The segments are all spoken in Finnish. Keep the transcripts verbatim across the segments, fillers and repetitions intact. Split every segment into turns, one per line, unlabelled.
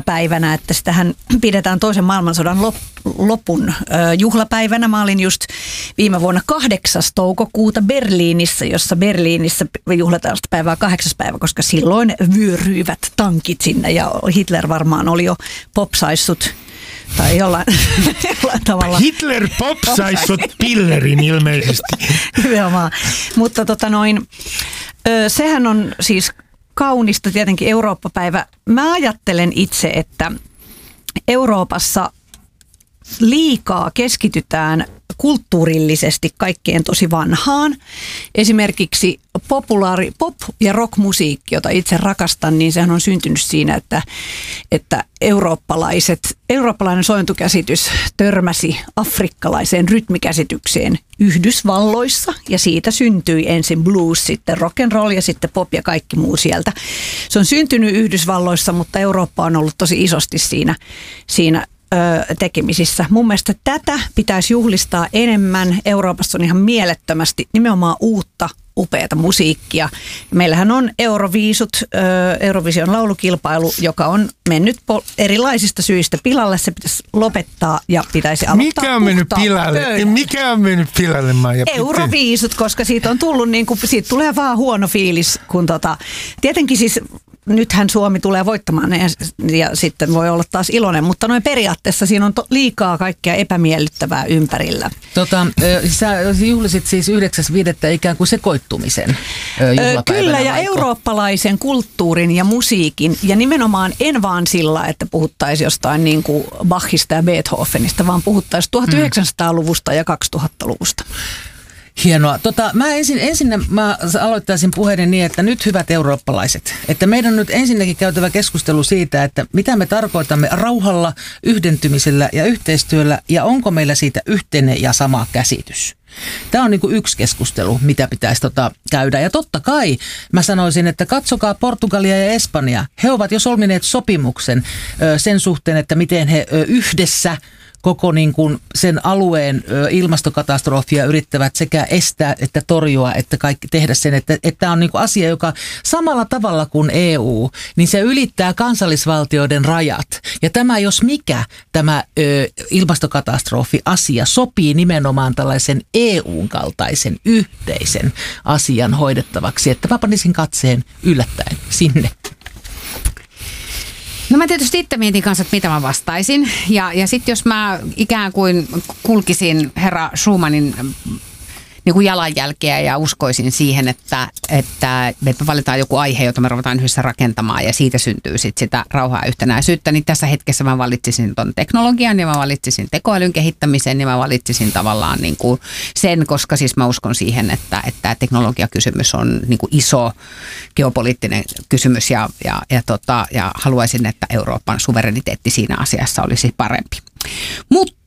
juhlapäivänä, että sitähän pidetään toisen maailmansodan lopun juhlapäivänä. Mä olin just viime vuonna kahdeksas toukokuuta Berliinissä, jossa Berliinissä juhlataan sitä päivää kahdeksas päivä, koska silloin vyöryivät tankit sinne ja Hitler varmaan oli jo popsaissut. Tai jollain, jollain tavalla.
Hitler popsaissut pillerin ilmeisesti.
Nimenomaan. Mutta tota noin, sehän on siis kaunista tietenkin Eurooppa-päivä. Mä ajattelen itse, että Euroopassa liikaa keskitytään kulttuurillisesti kaikkeen tosi vanhaan. Esimerkiksi populaari pop- ja rockmusiikki, jota itse rakastan, niin sehän on syntynyt siinä, että, että eurooppalaiset, eurooppalainen sointukäsitys törmäsi afrikkalaiseen rytmikäsitykseen Yhdysvalloissa ja siitä syntyi ensin blues, sitten rock and roll ja sitten pop ja kaikki muu sieltä. Se on syntynyt Yhdysvalloissa, mutta Eurooppa on ollut tosi isosti siinä, siinä tekemisissä. Mun mielestä tätä pitäisi juhlistaa enemmän. Euroopassa on ihan mielettömästi nimenomaan uutta, upeata musiikkia. Meillähän on Euroviisut, Eurovision laulukilpailu, joka on mennyt erilaisista syistä pilalle. Se pitäisi lopettaa ja pitäisi aloittaa.
Mikä on mennyt pilalle?
Pöydän.
Mikä on mennyt pilalle, Maija?
Euroviisut, koska siitä on tullut niin kuin, siitä tulee vaan huono fiilis, kun tota, tietenkin siis nythän Suomi tulee voittamaan ja, ja sitten voi olla taas iloinen, mutta noin periaatteessa siinä on to, liikaa kaikkea epämiellyttävää ympärillä.
Tota, sä juhlisit siis yhdeksäs viidettä ikään kuin sekoittumisen juhlapäivänä.
Kyllä, ja
vaiko?
Eurooppalaisen kulttuurin ja musiikin, ja nimenomaan en vaan sillä, että puhuttaisiin jostain niin kuin Bachista ja Beethovenista, vaan puhuttaisiin tuhatyhdeksänsataaluvusta ja kaksituhattaluvusta.
Hienoa. Tota, mä ensin, ensin mä aloittaisin puheeni niin, että nyt hyvät eurooppalaiset, että meidän on nyt ensinnäkin käytävä keskustelu siitä, että mitä me tarkoitamme rauhalla, yhdentymisellä ja yhteistyöllä ja onko meillä siitä yhteinen ja sama käsitys. Tämä on niin kuin yksi keskustelu, mitä pitäisi tota käydä. Ja totta kai mä sanoisin, että katsokaa Portugalia ja Espanja. He ovat jo solmineet sopimuksen ö, sen suhteen, että miten he ö, yhdessä koko niin kuin sen alueen ö, ilmastokatastrofia yrittävät sekä estää että torjua, että kaikki tehdä sen, että tämä on niin kuin asia, joka samalla tavalla kuin E U, niin se ylittää kansallisvaltioiden rajat. Ja tämä, jos mikä, tämä ö, ilmastokatastrofi-asia sopii nimenomaan tällaisen E U:n kaltaisen yhteisen asian hoidettavaksi, että mä panisin katseen yllättäen sinne.
No mä tietysti itse mietin kanssa, että mitä mä vastaisin. Ja, ja sitten jos mä ikään kuin kulkisin herra Schumannin niin kuin jalanjälkeä ja uskoisin siihen, että, että me valitaan joku aihe, jota me ruvetaan yhdessä rakentamaan ja siitä syntyy sit sitä rauhaa ja yhtenäisyyttä, niin tässä hetkessä mä valitsisin ton teknologian ja mä valitsisin tekoälyn kehittämisen ja mä valitsisin tavallaan niin kuin sen, koska siis mä uskon siihen, että, että teknologiakysymys on niin kuin iso geopoliittinen kysymys ja, ja, ja, tota, ja haluaisin, että Euroopan suvereniteetti siinä asiassa olisi parempi. Mutta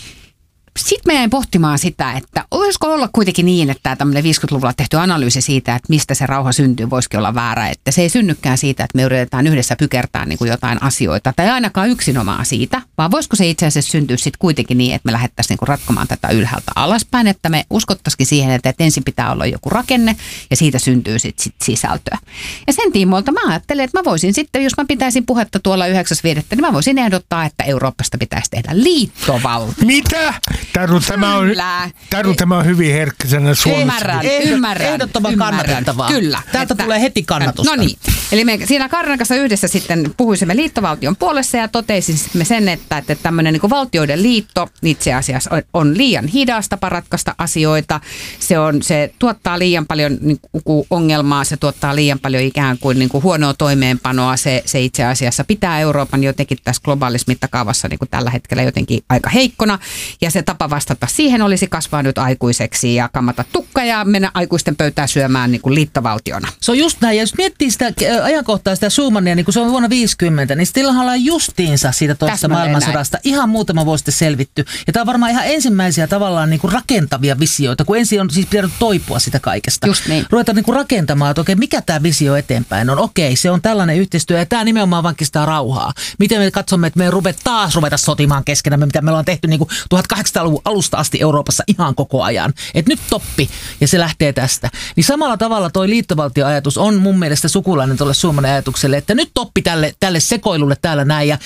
sitten mä jäin pohtimaan sitä, että olisiko olla kuitenkin niin, että tämmöinen viisikymmentäluvulla tehty analyysi siitä, että mistä se rauha syntyy, voisikin olla väärä. Että se ei synnykään siitä, että me yritetään yhdessä pykertää niin kuin jotain asioita, tai ainakaan yksinomaan siitä, vaan voisiko se itse asiassa syntyä sitten kuitenkin niin, että me lähdettäisiin niin kuin ratkomaan tätä ylhäältä alaspäin, että me uskottaisiin siihen, että ensin pitää olla joku rakenne, ja siitä syntyy sitten sit sisältöä. Ja sen tiimoilta mä ajattelin, että mä voisin sitten, jos mä pitäisin puhetta tuolla yhdeksäs viidettä, niin mä voisin ehdottaa, että Euroopasta pitäisi tehdä liittovaltio.
Mitä? Taru, tämä on, Taru, tämä on hyvin herkkäisenä Suomessa.
Ymmärrän, ymmärrän.
Ehdottoman
ymmärrän.
kannatettavaa.
Kyllä.
Täältä
että,
tulee heti kannatusta.
No niin. Eli me siinä Karinan kanssa yhdessä sitten puhuisimme liittovaltion puolessa ja totesimme sen, että, että tämmöinen niin kuin valtioiden liitto itse asiassa on, on liian hidas tapa ratkaista asioita. Se, on, se tuottaa liian paljon niin kuin ongelmaa, se tuottaa liian paljon ikään kuin, niin kuin huonoa toimeenpanoa. Se, se itse asiassa pitää Euroopan jotenkin tässä globaalissa mittakaavassa niin kuin tällä hetkellä jotenkin aika heikkona. Ja se tapa vastata siihen olisi kasvaa nyt aikuiseksi ja kammata tukka ja mennä aikuisten pöytään syömään niin kuin liittovaltiona.
Se on just näin. Ja jos miettii sitä ajankohtaa, sitä Schumannia, niin kun se on vuonna viisikymmentä, niin silloinhan ollaan justiinsa siitä toisesta maailmansodasta näin. Ihan muutama vuosi sitten selvitty. Ja tämä on varmaan ihan ensimmäisiä tavallaan niin kuin rakentavia visioita, kun ensin on siis pitänyt toipua sitä kaikesta.
Just niin.
Ruvetaan niin kuin rakentamaan, että okei, mikä tämä visio eteenpäin on. Okei, se on tällainen yhteistyö ja tämä nimenomaan vankistaa rauhaa. Miten me katsomme, että me ei ruveta taas ruveta sotimaan keskenämme, mitä me ollaan tehty niin kuin tuhatkahdeksansataaluvun alusta asti Euroopassa ihan koko ajan. Että nyt toppi ja se lähtee tästä. Niin samalla tavalla toi liittovaltioajatus on mun mielestä sukulainen tuolle Schumannin ajatukselle, että nyt toppi tälle, tälle sekoilulle täällä näin ja